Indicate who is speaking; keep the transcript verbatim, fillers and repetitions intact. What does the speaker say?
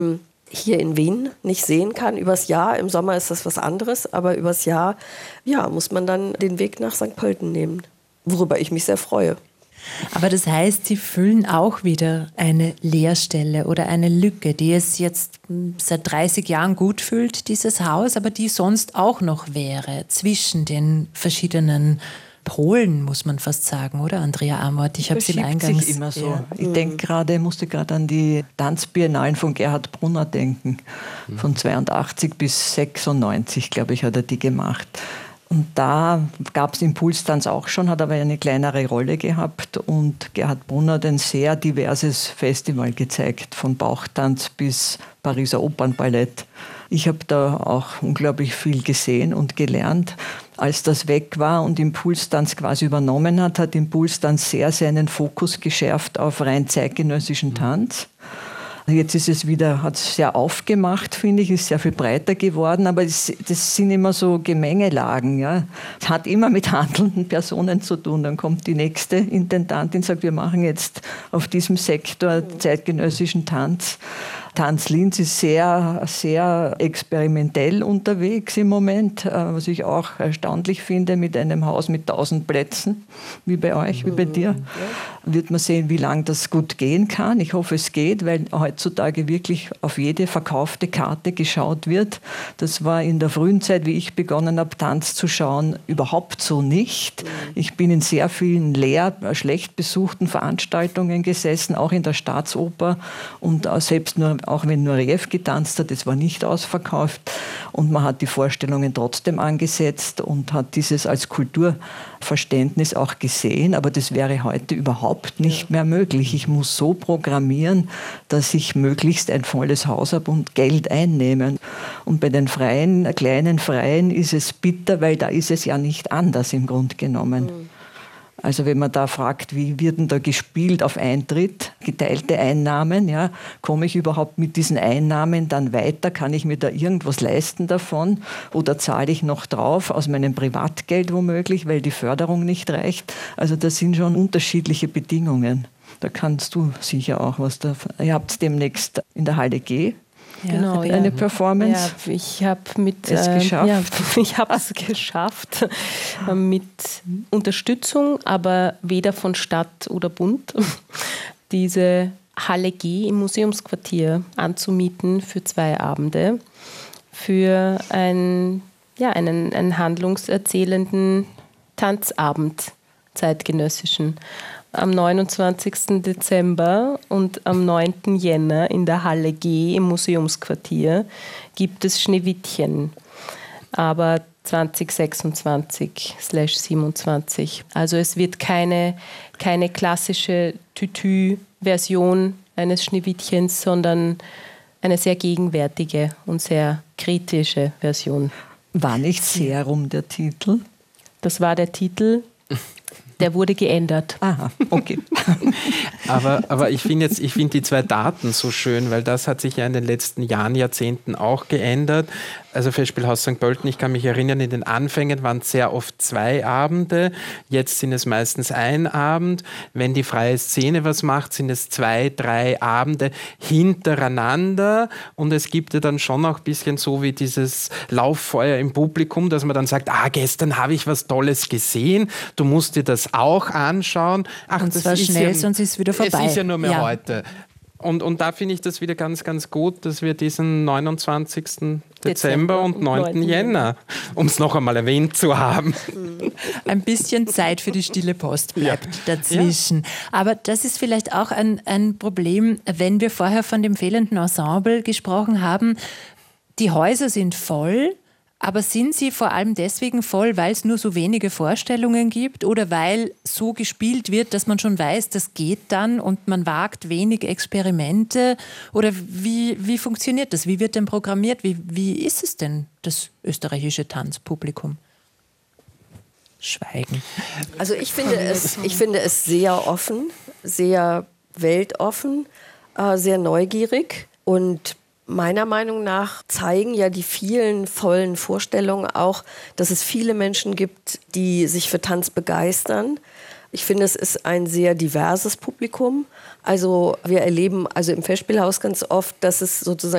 Speaker 1: hier in Wien nicht sehen kann. Übers Jahr, im Sommer ist das was anderes, aber übers Jahr ja, muss man dann den Weg nach Sankt Pölten nehmen, worüber ich mich sehr freue.
Speaker 2: Aber das heißt, Sie füllen auch wieder eine Leerstelle oder eine Lücke, die es jetzt seit dreißig Jahren gut füllt, dieses Haus, aber die sonst auch noch wäre zwischen den verschiedenen Polen, muss man fast sagen, oder Andrea Amort? Ich habe Sie eingangs...
Speaker 3: sich immer so.
Speaker 2: Ja.
Speaker 3: Ich denke gerade, musste gerade an die Tanzbiennalen von Gerhard Brunner denken. Von zweiundachtzig bis sechsundneunzig, glaube ich, hat er die gemacht. Und da gab es Impulstanz auch schon, hat aber eine kleinere Rolle gehabt. Und Gerhard Brunner hat ein sehr diverses Festival gezeigt, von Bauchtanz bis Pariser Opernballett. Ich habe da auch unglaublich viel gesehen und gelernt. Als das weg war und Impulstanz quasi übernommen hat, hat Impulstanz sehr seinen Fokus geschärft auf rein zeitgenössischen Tanz. Jetzt ist es wieder, hat es sehr aufgemacht, finde ich, ist sehr viel breiter geworden, aber das, das sind immer so Gemengelagen. Ja. Es hat immer mit handelnden Personen zu tun. Dann kommt die nächste Intendantin und sagt, wir machen jetzt auf diesem Sektor zeitgenössischen Tanz. Tanz Linz ist sehr, sehr experimentell unterwegs im Moment, was ich auch erstaunlich finde, mit einem Haus mit tausend Plätzen, wie bei euch, wie bei dir. Wird man sehen, wie lange das gut gehen kann. Ich hoffe, es geht, weil heutzutage wirklich auf jede verkaufte Karte geschaut wird. Das war in der frühen Zeit, wie ich begonnen habe, Tanz zu schauen, überhaupt so nicht. Ich bin in sehr vielen leer, schlecht besuchten Veranstaltungen gesessen, auch in der Staatsoper und selbst nur auch wenn Nureyev getanzt hat, es war nicht ausverkauft und man hat die Vorstellungen trotzdem angesetzt und hat dieses als Kulturverständnis auch gesehen, aber das wäre heute überhaupt nicht mehr möglich. Ich muss so programmieren, dass ich möglichst ein volles Haus habe und Geld einnehme. Und bei den freien, kleinen Freien ist es bitter, weil da ist es ja nicht anders im Grunde genommen. Mhm. Also wenn man da fragt, wie wird denn da gespielt auf Eintritt, geteilte Einnahmen, ja, komme ich überhaupt mit diesen Einnahmen dann weiter, kann ich mir da irgendwas leisten davon oder zahle ich noch drauf aus meinem Privatgeld womöglich, weil die Förderung nicht reicht. Also das sind schon unterschiedliche Bedingungen. Da kannst du sicher auch was da. Ihr habt es demnächst in der Halle G.
Speaker 1: Ja, genau,
Speaker 3: eine
Speaker 1: ja.
Speaker 3: Performance.
Speaker 1: Ja, ich habe mit
Speaker 3: es
Speaker 1: äh,
Speaker 3: geschafft.
Speaker 1: Ja, ich habe es geschafft äh, mit Unterstützung, aber weder von Stadt oder Bund, diese Halle G im Museumsquartier anzumieten für zwei Abende für ein, ja, einen, einen handlungserzählenden Tanzabend, zeitgenössischen. Am neunundzwanzigsten Dezember und am neunten Jänner in der Halle G im Museumsquartier gibt es Schneewittchen, aber zwanzig sechsundzwanzig siebenundzwanzig. Also es wird keine, keine klassische Tütü-Version eines Schneewittchens, sondern eine sehr gegenwärtige und sehr kritische Version.
Speaker 3: War nicht Serum der Titel?
Speaker 1: Das war der Titel. Der wurde geändert.
Speaker 3: Aha, okay.
Speaker 4: aber, aber ich finde jetzt, ich finde die zwei Daten so schön, weil das hat sich ja in den letzten Jahren, Jahrzehnten auch geändert. Also Festspielhaus Sankt Pölten, ich kann mich erinnern, in den Anfängen waren es sehr oft zwei Abende. Jetzt sind es meistens ein Abend. Wenn die freie Szene was macht, sind es zwei, drei Abende hintereinander. Und es gibt ja dann schon auch ein bisschen so wie dieses Lauffeuer im Publikum, dass man dann sagt, ah, gestern habe ich was Tolles gesehen, du musst dir das auch anschauen. Ach,
Speaker 2: und
Speaker 4: das
Speaker 2: zwar
Speaker 4: ist
Speaker 2: schnell,
Speaker 4: ja,
Speaker 2: sonst ist es wieder vorbei.
Speaker 4: Es ist ja nur mehr
Speaker 2: ja.
Speaker 4: heute. Und, und da finde ich das wieder ganz, ganz gut, dass wir diesen neunundzwanzigsten Dezember und neunten Jänner, um es noch einmal erwähnt zu haben.
Speaker 2: Ein bisschen Zeit für die stille Post bleibt ja. dazwischen. Ja. Aber das ist vielleicht auch ein, ein Problem, wenn wir vorher von dem fehlenden Ensemble gesprochen haben. Die Häuser sind voll. Aber sind sie vor allem deswegen voll, weil es nur so wenige Vorstellungen gibt oder weil so gespielt wird, dass man schon weiß, das geht dann und man wagt wenig Experimente? Oder wie, wie funktioniert das? Wie wird denn programmiert? Wie, wie ist es denn, das österreichische Tanzpublikum? Schweigen.
Speaker 1: Also ich finde es, ich finde es sehr offen, sehr weltoffen, äh, sehr neugierig und meiner Meinung nach zeigen ja die vielen vollen Vorstellungen auch, dass es viele Menschen gibt, die sich für Tanz begeistern. Ich finde, es ist ein sehr diverses Publikum. Also wir erleben also im Festspielhaus ganz oft, dass es sozusagen